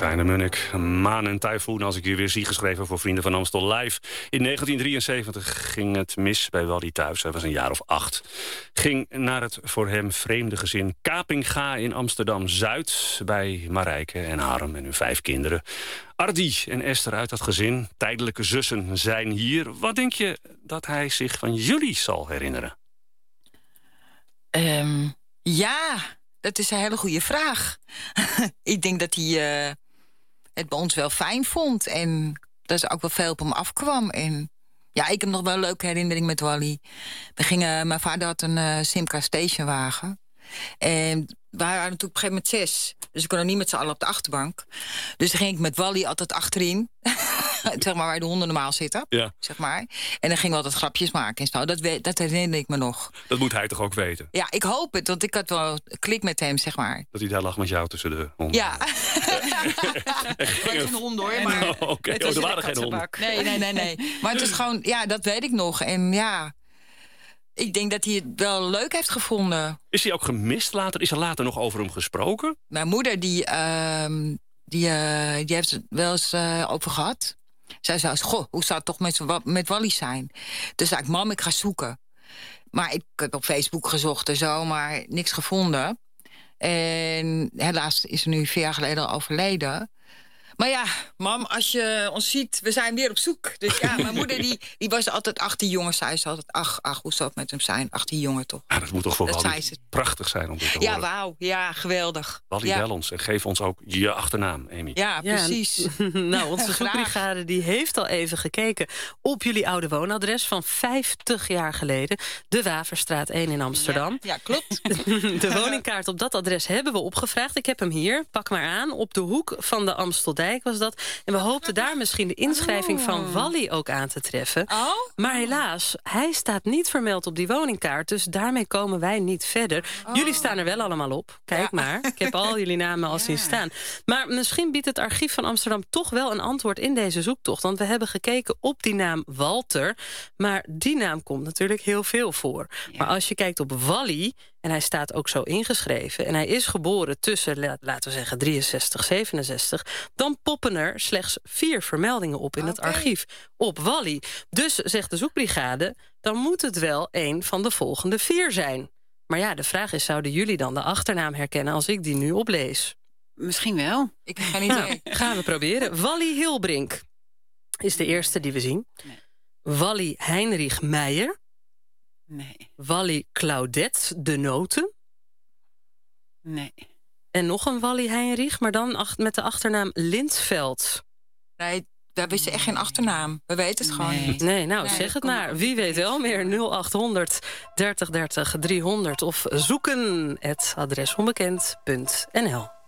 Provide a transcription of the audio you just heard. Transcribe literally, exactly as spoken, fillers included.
Martijn de Munnik, Maan en Typhoon, als ik je weer zie, geschreven voor Vrienden van Amstel Live. In negentien drieënzeventig ging het mis bij Wally thuis. Hij was een jaar of acht. Ging naar het voor hem vreemde gezin Kapinga in Amsterdam-Zuid... bij Marijke en Harm en hun vijf kinderen. Ardi en Esther uit dat gezin, tijdelijke zussen, zijn hier. Wat denk je dat hij zich van jullie zal herinneren? Um, ja, dat is een hele goede vraag. Ik denk dat hij uh, het bij ons wel fijn vond. En dat er ook wel veel op hem afkwam. En ja, ik heb nog wel een leuke herinnering met Wally. We gingen, mijn vader had een uh, Simca stationwagen. En we waren natuurlijk op een gegeven moment zes. Dus we konden niet met z'n allen op de achterbank. Dus dan ging ik met Wally altijd achterin. Zeg maar waar de honden normaal zitten. Ja. Zeg maar. En dan gingen we altijd grapjes maken en zo. Dat, we, dat herinner ik me nog. Dat moet hij toch ook weten? Ja, ik hoop het. Want ik had wel een klik met hem, zeg maar. Dat hij daar lag met jou tussen de honden. Ja. Het was geen hond hoor. Maar oh, Oké, okay. oh, er waren geen honden. Nee, nee, nee, nee. Maar het is gewoon, ja, dat weet ik nog. En ja... Ik denk dat hij het wel leuk heeft gevonden. Is hij ook gemist later? Is er later nog over hem gesproken? Mijn moeder, die, uh, die, uh, die heeft het wel eens uh, over gehad. Zij zei, goh, hoe zou het toch met, met Wally zijn? Dus zei ik, mam, ik ga zoeken. Maar ik heb op Facebook gezocht en zo, maar niks gevonden. En helaas is er nu vier jaar geleden al overleden. Maar ja, mam, als je ons ziet, we zijn weer op zoek. Dus ja, mijn moeder die, die was altijd achter jongen. Zei ze altijd, ach, ach, hoe zou het met hem zijn? achter jongen toch? Ja, dat moet toch voor Wally prachtig zijn om dit te ja, horen. Ja, wauw, ja, geweldig. Wally, ja. bel ons en geef ons ook je achternaam, Amy. Ja, precies. Ja, nou, onze zoekbrigade die heeft al even gekeken op jullie oude woonadres van vijftig jaar geleden. De Waverstraat één in Amsterdam. Ja, ja, klopt. De woningkaart op dat adres hebben we opgevraagd. Ik heb hem hier, pak maar aan, op de hoek van de Amsteldijk was dat. En we hoopten daar misschien de inschrijving oh. van Wally ook aan te treffen. Oh? Maar helaas, hij staat niet vermeld op die woningkaart. Dus daarmee komen wij niet verder. Oh. Jullie staan er wel allemaal op. Kijk ja. maar. Ik heb al jullie namen al ja. zien staan. Maar misschien biedt het archief van Amsterdam toch wel een antwoord in deze zoektocht. Want we hebben gekeken op die naam Walter. Maar die naam komt natuurlijk heel veel voor. Ja. Maar als je kijkt op Wally... en hij staat ook zo ingeschreven... en hij is geboren tussen, laten we zeggen, drieënzestig, zevenenzestig... dan poppen er slechts vier vermeldingen op in okay. het archief op Wally. Dus, zegt de zoekbrigade, dan moet het wel een van de volgende vier zijn. Maar ja, de vraag is, zouden jullie dan de achternaam herkennen... als ik die nu oplees? Misschien wel. Ik ga niet nou, gaan we proberen. Wally Hilbrink is de eerste die we zien. Nee. Wally Heinrich Meijer. Nee. Wally Claudette de Noten. Nee. En nog een Wally Heinrich, maar dan met de achternaam Lindveld. Nee, we wisten echt geen achternaam. We weten het gewoon nee. niet. Nee, nou, nee, zeg het maar. Wie weet wel meer. nul acht honderd dertig dertig driehonderd of zoeken het adres onbekend punt n l.